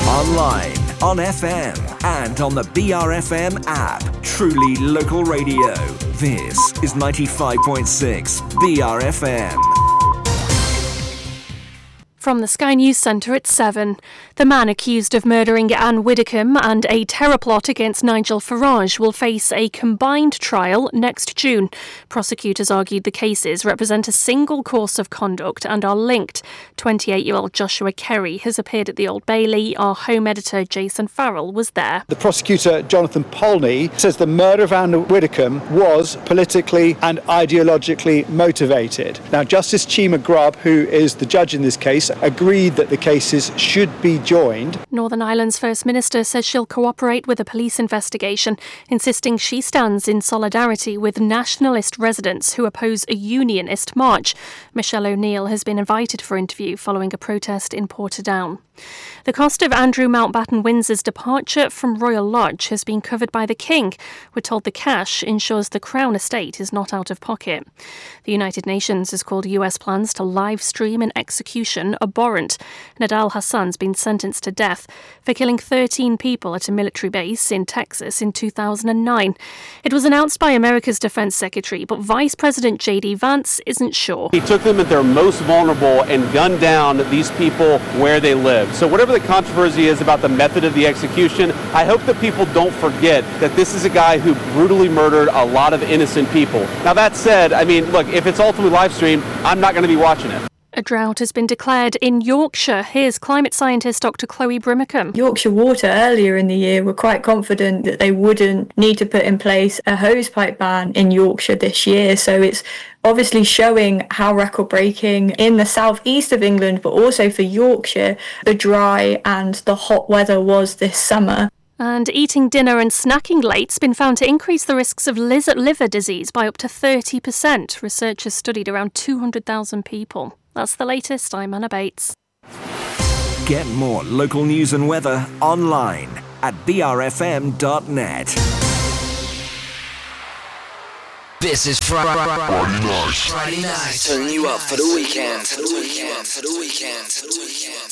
Online, on FM, and on the BRFM app. Truly local radio. This is 95.6 BRFM. From the Sky News Centre at 7. The man accused of murdering Anne Widdecombe and a terror plot against Nigel Farage will face a combined trial next June. Prosecutors argued the cases represent a single course of conduct and are linked. 28-year-old Joshua Kerry has appeared at the Old Bailey. Our home editor Jason Farrell was there. The prosecutor, Jonathan Polney, says the murder of Anne Widdecombe was politically and ideologically motivated. Now, Justice Chima Grubb, who is the judge in this case, agreed that the cases should be joined. Northern Ireland's First Minister says she'll cooperate with a police investigation, insisting she stands in solidarity with nationalist residents who oppose a unionist march. Michelle O'Neill has been invited for interview following a protest in Portadown. The cost of Andrew Mountbatten Windsor's departure from Royal Lodge has been covered by the King. We're told the cash ensures the Crown estate is not out of pocket. The United Nations has called US plans to live stream an execution abhorrent. Nadal Hassan's been sentenced to death for killing 13 people at a military base in Texas in 2009. It was announced by America's Defense Secretary, but Vice President J.D. Vance isn't sure. He took them at their most vulnerable and gunned down these people where they live. So whatever the controversy is about the method of the execution, I hope that people don't forget that this is a guy who brutally murdered a lot of innocent people. Now that said, I mean, look, if it's ultimately live streamed, I'm not going to be watching it. A drought has been declared in Yorkshire. Here's climate scientist Dr. Chloe Brimacombe. Yorkshire Water earlier in the year were quite confident that they wouldn't need to put in place a hosepipe ban in Yorkshire this year. So it's obviously showing how record-breaking in the southeast of England, but also for Yorkshire, the dry and the hot weather was this summer. And eating dinner and snacking late's been found to increase the risks of liver disease by up to 30%. Researchers studied around 200,000 people. That's the latest. I'm Anna Bates. Get more local news and weather online at brfm.net. This is Friday night. Turning you up for the weekend.